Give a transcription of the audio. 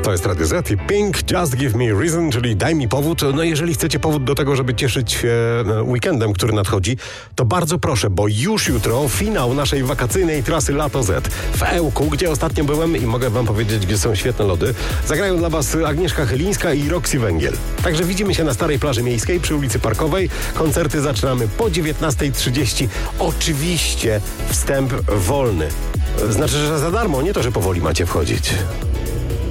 To jest Radio Z i Pink, Just Give Me Reason, czyli daj mi powód. No jeżeli chcecie powód do tego, żeby cieszyć się weekendem, który nadchodzi, to bardzo proszę, bo już jutro finał naszej wakacyjnej trasy Lato Z w Ełku, gdzie ostatnio byłem i mogę wam powiedzieć, gdzie są świetne lody. Zagrają dla was Agnieszka Chylińska i Roxy Węgiel. Także widzimy się na Starej Plaży Miejskiej przy ulicy Parkowej. Koncerty zaczynamy po 19:30. Oczywiście wstęp wolny. Znaczy, że za darmo, nie to, że powoli macie wchodzić.